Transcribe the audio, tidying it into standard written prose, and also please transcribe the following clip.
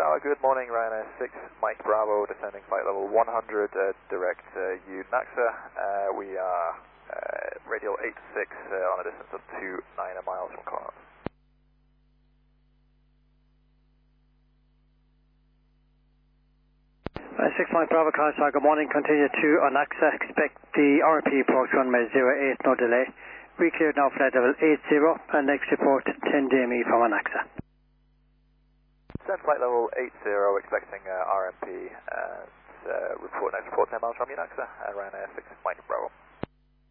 Tower, good morning, Ryanair 6, Mike Bravo, descending flight level 100, direct UNAXA. We are radial 86 on a distance of 29 miles from Connaught. 6 Mike Bravo, Tower, good morning, continue to UNAXA, expect the RP approach runway 08, no delay. We cleared now flight level 80, and next report 10 DME from UNAXA. Descend flight level 80, expecting RMP, and report next report 10 miles from UNAXA, Ryanair 6 Mike Bravo.